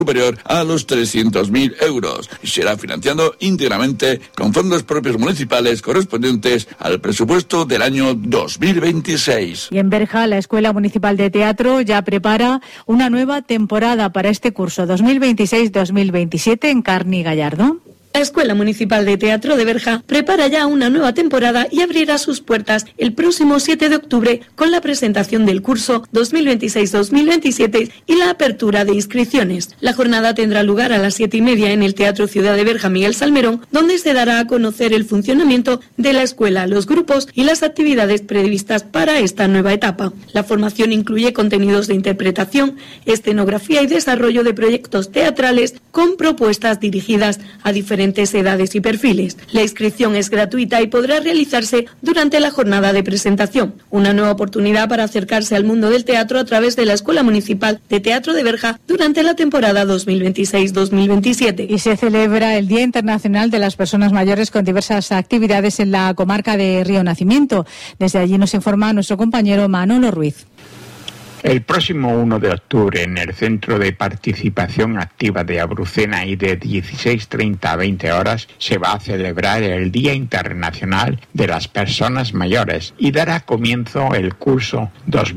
superior a los 300.000 euros y será financiado íntegramente con fondos propios municipales correspondientes al presupuesto del año 2026. Y en Berja, la Escuela Municipal de Teatro ya prepara una nueva temporada para este curso 2026-2027 en Carni Gallardo. La Escuela Municipal de Teatro de Berja prepara ya una nueva temporada y abrirá sus puertas el próximo 7 de octubre con la presentación del curso 2026-2027 y la apertura de inscripciones. La jornada tendrá lugar a las 7:30 en el Teatro Ciudad de Berja Miguel Salmerón, donde se dará a conocer el funcionamiento de la escuela, los grupos y las actividades previstas para esta nueva etapa. La formación incluye contenidos de interpretación, escenografía y desarrollo de proyectos teatrales con propuestas dirigidas a diferentes edades y perfiles. La inscripción es gratuita y podrá realizarse durante la jornada de presentación. Una nueva oportunidad para acercarse al mundo del teatro a través de la Escuela Municipal de Teatro de Berja durante la temporada 2026-2027. Y se celebra el Día Internacional de las Personas Mayores con diversas actividades en la comarca de Río Nacimiento. Desde allí nos informa nuestro compañero Manolo Ruiz. El próximo 1 de octubre en el Centro de Participación Activa de Abrucena y de 16:30 a 20 horas se va a celebrar el Día Internacional de las Personas Mayores y dará comienzo el curso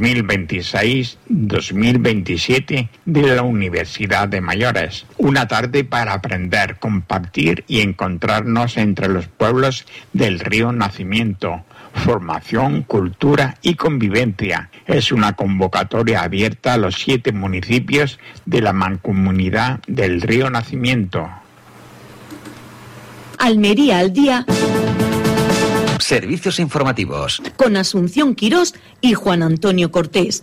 2026-2027 de la Universidad de Mayores. Una tarde para aprender, compartir y encontrarnos entre los pueblos del Río Nacimiento. Formación, cultura y convivencia. Es una convocatoria abierta a los 7 municipios de la Mancomunidad del Río Nacimiento. Almería al día. Servicios informativos. Con Asunción Quirós y Juan Antonio Cortés.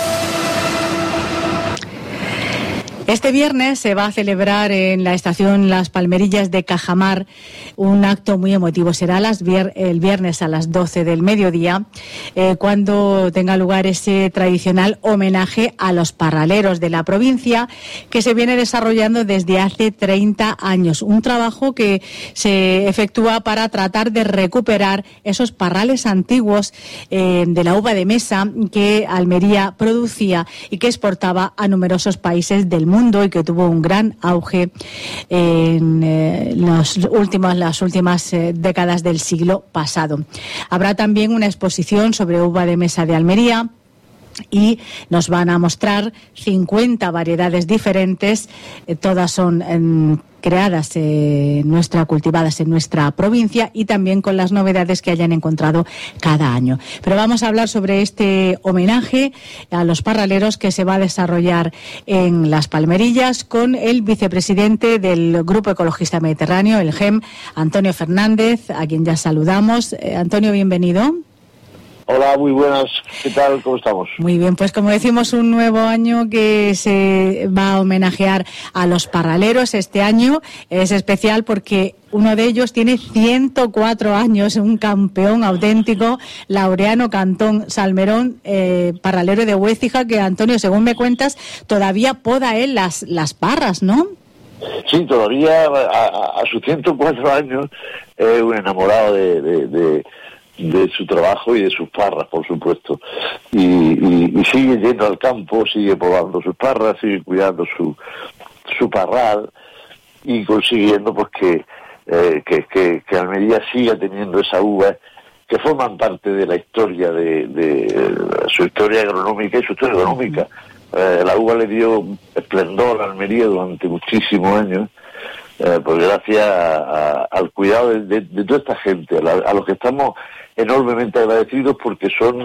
Este viernes se va a celebrar en la estación Las Palmerillas de Cajamar un acto muy emotivo. Será el viernes a las 12 del mediodía cuando tenga lugar ese tradicional homenaje a los parraleros de la provincia que se viene desarrollando desde hace 30 años. Un trabajo que se efectúa para tratar de recuperar esos parrales antiguos de la uva de mesa que Almería producía y que exportaba a numerosos países del mundo y que tuvo un gran auge en las últimas décadas del siglo pasado. Habrá también una exposición sobre uva de mesa de Almería y nos van a mostrar 50 variedades diferentes, todas son creadas cultivadas en nuestra provincia y también con las novedades que hayan encontrado cada año. Pero vamos a hablar sobre este homenaje a los parraleros que se va a desarrollar en Las Palmerillas con el vicepresidente del Grupo Ecologista Mediterráneo, el GEM, Antonio Fernández, a quien ya saludamos. Antonio, bienvenido. Hola, muy buenas. ¿Qué tal? ¿Cómo estamos? Muy bien, pues como decimos, un nuevo año que se va a homenajear a los parraleros. Este año es especial porque uno de ellos tiene 104 años, un campeón auténtico, Laureano Cantón Salmerón, parralero de Huécija, que, Antonio, según me cuentas, todavía poda él las parras, ¿no? Sí, todavía a sus 104 años es un enamorado de su trabajo y de sus parras, por supuesto, y sigue yendo al campo, sigue podando sus parras, sigue cuidando su parral y consiguiendo pues que Almería siga teniendo esa uva que forman parte de la historia de su historia agronómica y su historia económica. La uva le dio esplendor a Almería durante muchísimos años, pues gracias al cuidado de toda esta gente, a los que estamos enormemente agradecidos porque son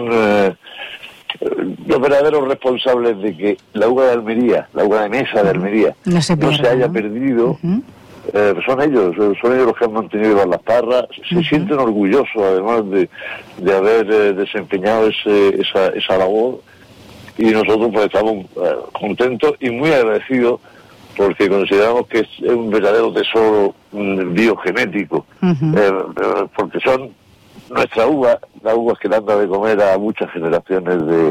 los verdaderos responsables de que la uva de Almería, la uva de mesa de Almería, no se haya perdido. Son ellos los que han mantenido las parras, se sienten orgullosos además de haber desempeñado esa labor, y nosotros pues estamos contentos y muy agradecidos porque consideramos que es un verdadero tesoro biogenético, porque son nuestra uva, la uva que le han dado de comer a muchas generaciones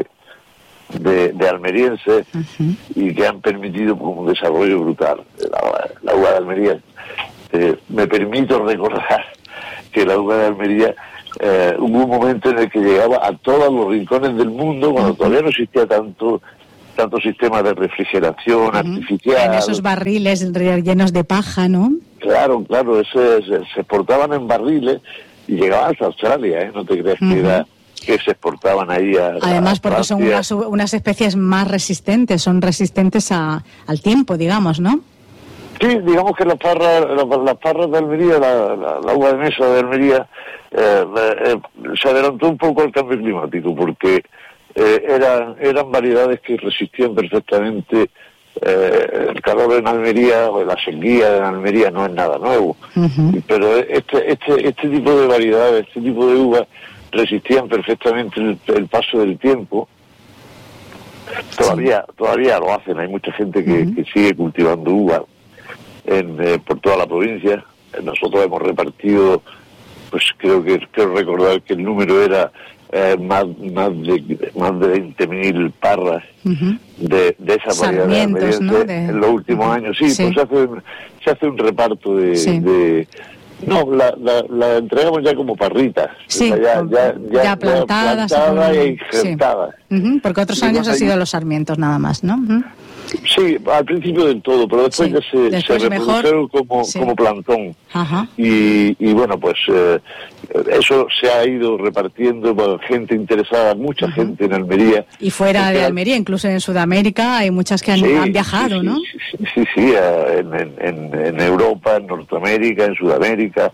de almerienses y que han permitido un desarrollo brutal. La uva de Almería, me permito recordar que la uva de Almería hubo un momento en el que llegaba a todos los rincones del mundo cuando todavía no existía tanto tanto sistemas de refrigeración artificial. En esos barriles llenos de paja, ¿no? Claro, se exportaban en barriles y llegaban hasta Australia, no te creas que se exportaban ahí además porque son unas especies más resistentes, son resistentes al tiempo, digamos, ¿no? Sí, digamos que las parras de Almería, la uva de mesa de Almería, se adelantó un poco al cambio climático, porque eran variedades que resistían perfectamente el calor en Almería, o la sequía en Almería no es nada nuevo, pero este tipo de variedades, este tipo de uvas resistían perfectamente el paso del tiempo. Todavía lo hacen, hay mucha gente que sigue cultivando uvas por toda la provincia. Nosotros hemos repartido, pues creo recordar que el número era más de 20.000 parras de esas variedades, ¿no? En los últimos años. Sí, pues se hace un reparto de no, la entregamos ya como parritas, ya plantadas e injertadas. Porque otros años han sido los sarmientos nada más, ¿no? Sí, al principio del todo, pero después ya se reprodujeron como plantón. Y bueno, pues eso se ha ido repartiendo por gente interesada, mucha gente en Almería. Y fuera de Almería, incluso en Sudamérica, hay muchas que han viajado, ¿no? Sí, en Europa, en Norteamérica, en Sudamérica.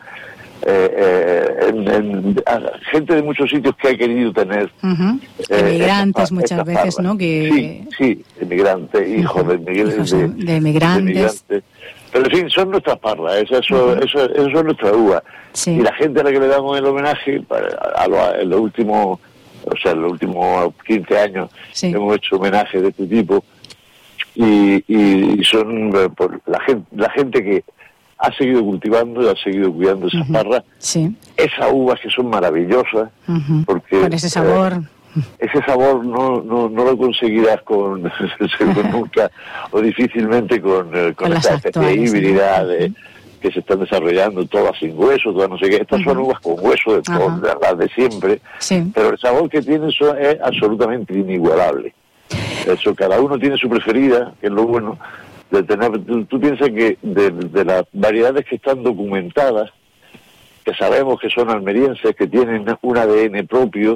Gente de muchos sitios que ha querido tener emigrantes muchas veces, ¿no? Sí, emigrantes, hijos de emigrantes. Pero en fin, son nuestras parras, eso son nuestras uvas. Y la gente a la que le damos el homenaje, en los últimos 15 años hemos hecho homenajes de este tipo, y son la gente que ha seguido cultivando y ha seguido cuidando esas parras, esas uvas que son maravillosas, porque con ese sabor no lo conseguirás con nunca o difícilmente con esta especie híbrida que se están desarrollando, todas sin hueso, todas no sé qué. Estas son uvas con hueso, las de siempre, pero el sabor que tienen es absolutamente inigualable. Eso, cada uno tiene su preferida, que es lo bueno de tener. Tú piensas que de las variedades que están documentadas, que sabemos que son almerienses, que tienen un ADN propio,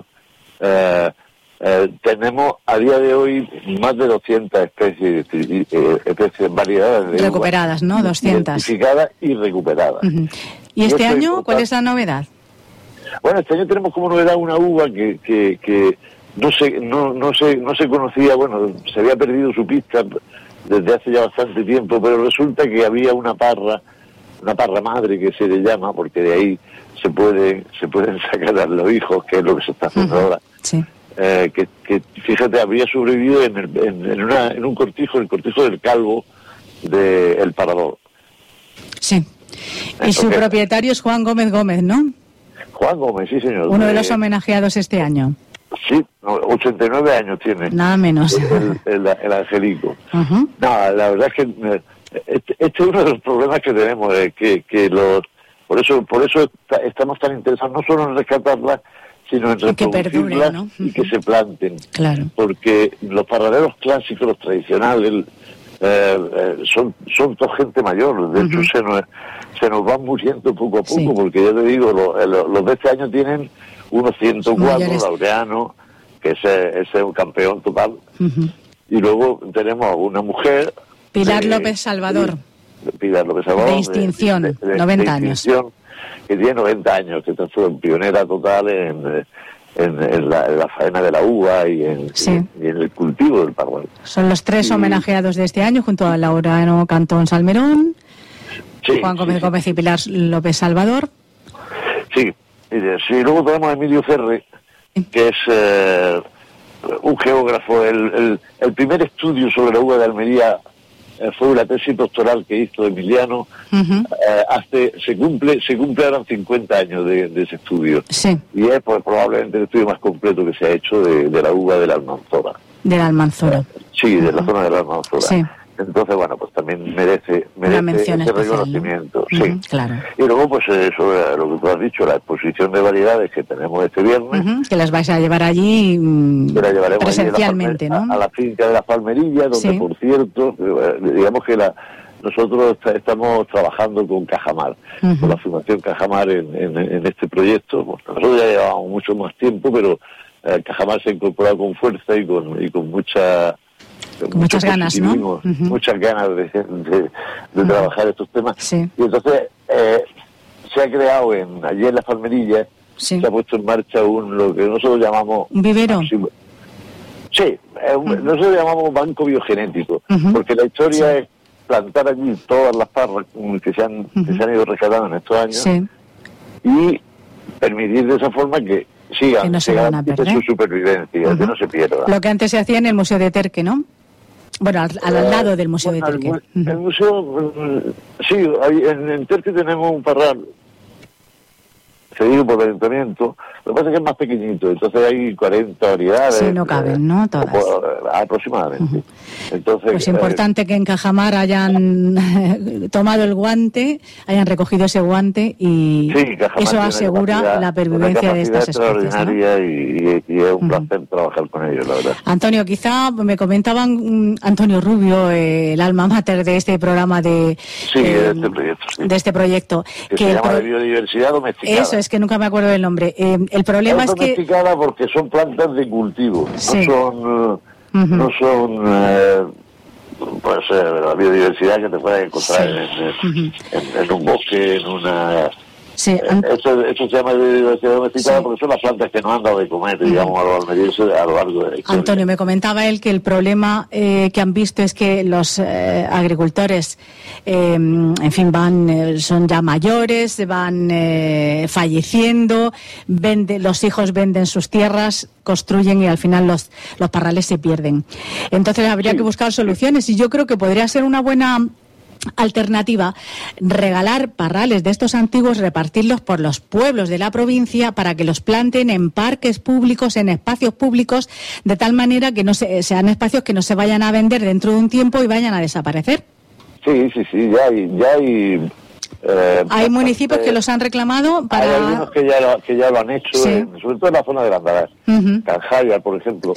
tenemos a día de hoy más de 200 especies, variedades de recuperadas, ¿no? 200 identificadas y recuperadas. ¿Y este año cuál es la novedad? Bueno, este año tenemos como novedad una uva que no se conocía, bueno, se había perdido su pista desde hace ya bastante tiempo, pero resulta que había una parra madre que se le llama, porque de ahí se pueden sacar a los hijos, que es lo que se está haciendo ahora. Que fíjate, habría sobrevivido en un cortijo, el cortijo del Calvo de El Parador. Sí. Y su propietario es Juan Gómez Gómez, ¿no? Juan Gómez, sí señor. Uno de los homenajeados este año. Sí, 89 años tiene. Nada menos. El angelico. No, la verdad es que este es uno de los problemas que tenemos, por eso estamos tan interesados no solo en rescatarlas, sino en reproducirlas, ¿no? Y que se planten. Claro. Porque los paralelos clásicos, los tradicionales, son toda gente mayor. De hecho, se nos van muriendo poco a poco, porque ya te digo, los de este año tienen unos 104, Laureano, que ese es un campeón total. Y luego tenemos a una mujer, Pilar López Salvador, de distinción, 90 años. Que tiene 90 años, que fue pionera total en la faena de la uva y en el cultivo del Paraguay. Son los tres homenajeados de este año, junto a Laureano Cantón Salmerón, Juan Gómez Gómez y Pilar López Salvador. Sí, luego tenemos a Emilio Ferre, que es un geógrafo. El primer estudio sobre la uva de Almería fue una tesis doctoral que hizo Emiliano. Se cumple ahora 50 años de ese estudio. Y es probablemente el estudio más completo que se ha hecho de la uva de la Almanzora. De la Almanzora. Sí, de la zona de la Almanzora. Entonces, bueno, pues también merece mención ese especial, reconocimiento. ¿no? Sí. Claro. Y luego, pues eso, lo que tú has dicho, la exposición de variedades que tenemos este viernes. Que las vais a llevar allí presencialmente, allí ¿no? a la finca de las Palmerillas, donde, sí. por cierto, digamos que nosotros estamos trabajando con Cajamar, con la Fundación Cajamar en este proyecto. Bueno, nosotros ya llevamos mucho más tiempo, pero Cajamar se ha incorporado con fuerza y con muchas ganas, ¿no? Muchas ganas de trabajar estos temas. Sí. Y entonces se ha creado allí en las Palmerillas, se ha puesto en marcha lo que nosotros llamamos... ¿Un vivero? Sí, nosotros llamamos banco biogenético, porque la historia es plantar allí todas las parras que se han ido rescatando en estos años y permitir de esa forma que sigan, que no se van a perder su supervivencia, que no se pierda. Lo que antes se hacía en el Museo de Terque, ¿no? Bueno, al lado del Museo de Terque. El museo, sí, en Terque tenemos un parral cedido por el ayuntamiento. Lo que pasa es que es más pequeñito, entonces hay 40 variedades. Sí, no caben, ¿no? Todas. Aproximadamente. Entonces, pues importante que en Cajamar hayan tomado el guante, hayan recogido ese guante y eso asegura la pervivencia de estas especies, ¿no? Y es un placer trabajar con ellos, la verdad. Antonio, quizá me comentaban Antonio Rubio, el alma mater de este programa de este proyecto, que se llama de biodiversidad domesticada. Eso es que nunca me acuerdo del nombre. El problema es que domesticada porque son plantas de cultivo, no son la biodiversidad que te puedes encontrar en un bosque, en una... Sí, esto se llama biodiversidad domesticada porque son las plantas que nos han dado de comer, digamos, a los almerienses a lo largo de la historia. Antonio, me comentaba él que el problema que han visto es que los agricultores, en fin, son ya mayores, van falleciendo, los hijos venden sus tierras, construyen y al final los parrales se pierden. Entonces habría que buscar soluciones y yo creo que podría ser una buena alternativa regalar parrales de estos antiguos, repartirlos por los pueblos de la provincia para que los planten en parques públicos, en espacios públicos, de tal manera que no sean espacios que no se vayan a vender dentro de un tiempo y vayan a desaparecer. Sí, ya hay hay municipios que los han reclamado para... Hay algunos que ya lo han hecho, sobre todo en la zona de Landabás. Canjaya, por ejemplo,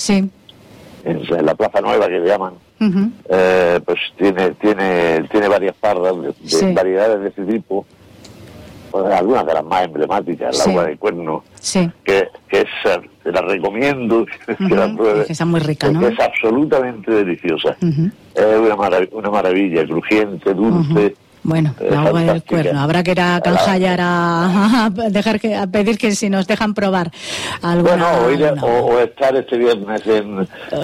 en la Plaza Nueva que le llaman. Pues tiene varias parras de variedades de ese tipo, algunas de las más emblemáticas, el agua de cuerno, que te la recomiendo que la pruebes, que está muy rica, ¿no? Es absolutamente deliciosa, es una maravilla, crujiente, dulce. Bueno, la agua del cuerno. Habrá que ir a Canjayar a pedir que si nos dejan probar alguna. Bueno, o estar este viernes en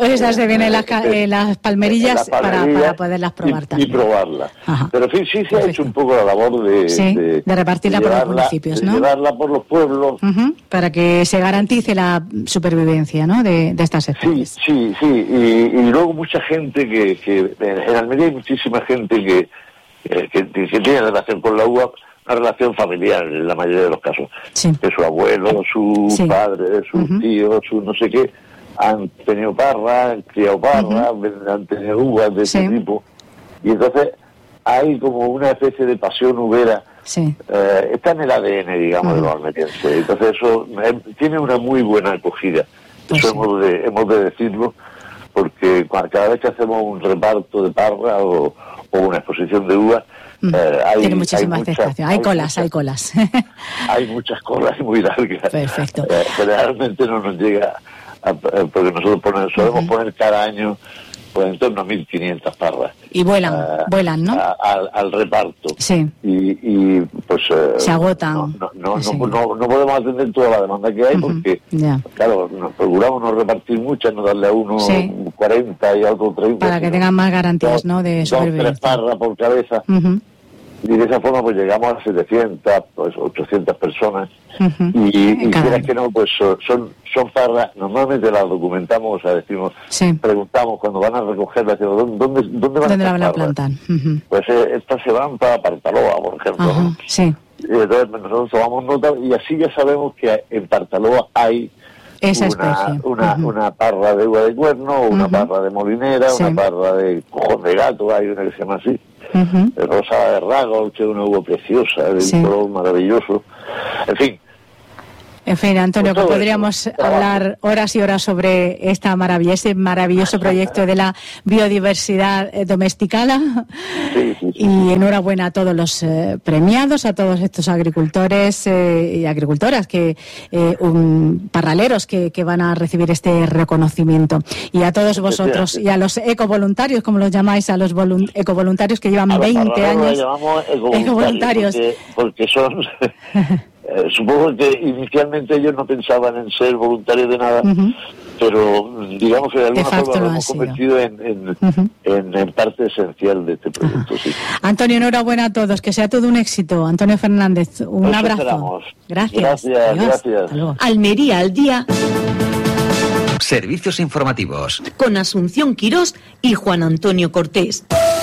las Palmerillas, para poderlas probar también. Y probarlas. Pero sí se ha hecho un poco la labor de repartirla por los municipios, ¿no? De llevarla por los pueblos. Para que se garantice la supervivencia, ¿no? de estas especies. Sí. Y luego mucha gente que en Almería hay muchísima gente que tiene relación con la uva, una relación familiar en la mayoría de los casos. Que su abuelo, su padre, sus tíos, su no sé qué, han tenido parras, han criado parras, han tenido uvas de ese tipo. Y entonces hay como una especie de pasión uvera. Está en el ADN, digamos, de los almerienses. Entonces eso tiene una muy buena acogida. Eso hemos de decirlo, porque cada vez que hacemos un reparto de parra o una exposición de uvas, tiene muchísima aceptación. Hay colas. Hay muchas colas muy largas. Perfecto. Generalmente no nos llega, porque nosotros solemos poner cada año pues en torno a 1.500 parras. Y vuelan, ¿no? Al reparto. Sí. Y pues... se agotan. No podemos atender toda la demanda que hay porque, claro, nos procuramos no repartir muchas, no darle a uno 40 y a otro 30. Para que tengan más garantías, ¿no? De supervivencia. 3 parras por cabeza. Y de esa forma pues llegamos a 700, pues 800 personas. Y quieras que no, pues son parras, normalmente las documentamos, o sea, decimos, preguntamos cuando van a recogerlas, ¿dónde van a plantar? Pues estas se van para Partaloa, por ejemplo. Y entonces nosotros tomamos nota y así ya sabemos que en Partaloa hay esa especie. Una parra de uva de cuerno, una parra de molinera, una parra de cojón de gato, hay una que se llama así, rosada de Rago, que es una uva preciosa, de un color maravilloso. En fin, Antonio, que podríamos hablar horas y horas sobre ese maravilloso proyecto de la biodiversidad domesticada. Sí. Y enhorabuena a todos los premiados, a todos estos agricultores y agricultoras, parraleros que van a recibir este reconocimiento. Y a todos vosotros, y a los ecovoluntarios, como los llamáis, a los ecovoluntarios que llevan 20 años. Los llamamos ecovoluntarios. Porque son... supongo que inicialmente ellos no pensaban en ser voluntarios de nada, pero digamos que de alguna forma lo hemos convertido en parte esencial de este proyecto. Sí. Antonio, enhorabuena a todos, que sea todo un éxito. Antonio Fernández, un abrazo. Esperamos. Gracias. Gracias. Almería al día. Servicios informativos. Con Asunción Quirós y Juan Antonio Cortés.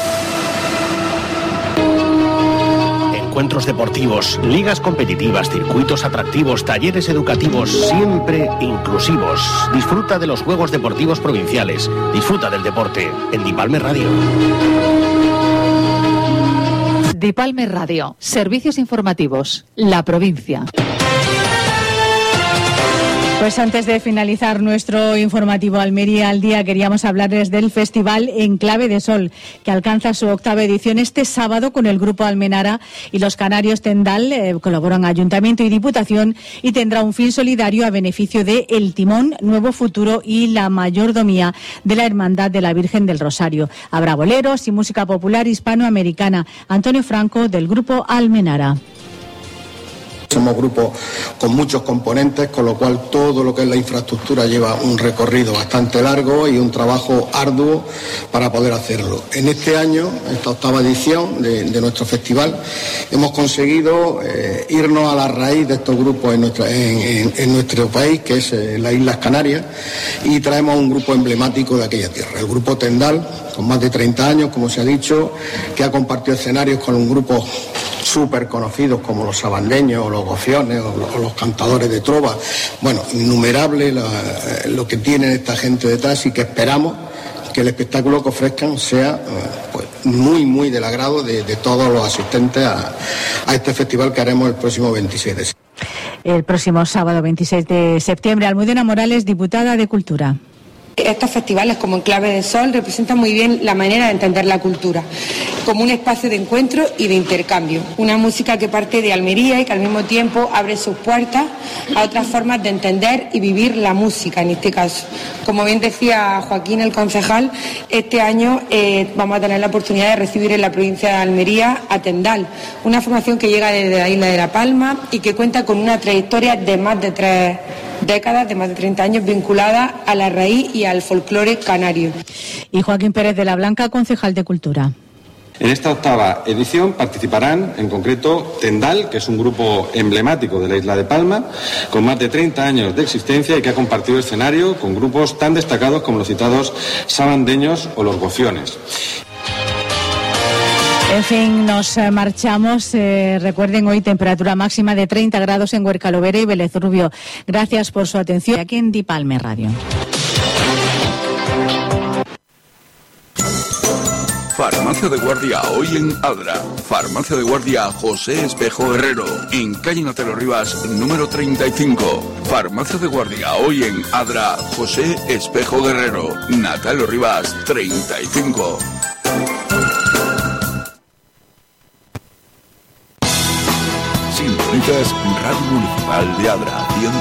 Encuentros deportivos, ligas competitivas, circuitos atractivos, talleres educativos, siempre inclusivos. Disfruta de los Juegos Deportivos Provinciales. Disfruta del deporte en Dipalme Radio. Dipalme Radio. Servicios informativos. La provincia. Pues antes de finalizar nuestro informativo Almería al día, queríamos hablarles del Festival En Clave de Sol, que alcanza su 8ª edición este sábado con el Grupo Almenara y los Canarios Tendal. Colaboran Ayuntamiento y Diputación y tendrá un fin solidario a beneficio de El Timón, Nuevo Futuro y la Mayordomía de la Hermandad de la Virgen del Rosario. Habrá boleros y música popular hispanoamericana. Antonio Franco, del Grupo Almenara. Somos grupos con muchos componentes, con lo cual todo lo que es la infraestructura lleva un recorrido bastante largo y un trabajo arduo para poder hacerlo. En este año, esta 8ª edición de nuestro festival, hemos conseguido irnos a la raíz de estos grupos en nuestro país, que es las Islas Canarias, y traemos un grupo emblemático de aquella tierra, el Grupo Tendal, con más de 30 años, como se ha dicho, que ha compartido escenarios con un grupo súper conocidos como los sabandeños o los gofiones o los cantadores de trova. Bueno, innumerable lo que tienen esta gente detrás, y que esperamos que el espectáculo que ofrezcan sea pues muy, muy del agrado de todos los asistentes a este festival que haremos el próximo 26 de septiembre. El próximo sábado 26 de septiembre. Almudena Morales, diputada de Cultura. Estos festivales, como En Clave de Sol, representan muy bien la manera de entender la cultura, como un espacio de encuentro y de intercambio. Una música que parte de Almería y que al mismo tiempo abre sus puertas a otras formas de entender y vivir la música, en este caso. Como bien decía Joaquín, el concejal, este año vamos a tener la oportunidad de recibir en la provincia de Almería a Tendal, una formación que llega desde la isla de La Palma y que cuenta con una trayectoria de más de 3 décadas, de más de 30 años, vinculada a la raíz y al folclore canario. Y Joaquín Pérez de la Blanca, concejal de Cultura. En esta 8ª edición participarán, en concreto, Tendal, que es un grupo emblemático de la isla de Palma, con más de 30 años de existencia y que ha compartido escenario con grupos tan destacados como los citados sabandeños o los gofiones. En fin, nos marchamos. Recuerden, hoy temperatura máxima de 30 grados en Huercalovera y Vélez Rubio. Gracias por su atención aquí en Dipalme Radio. Farmacia de Guardia hoy en Adra. Farmacia de Guardia José Espejo Herrero, en calle Natalo Rivas, número 35. Farmacia de Guardia hoy en Adra José Espejo Guerrero, Natalo Rivas 35. Sintonizas Radio Municipal de Adra,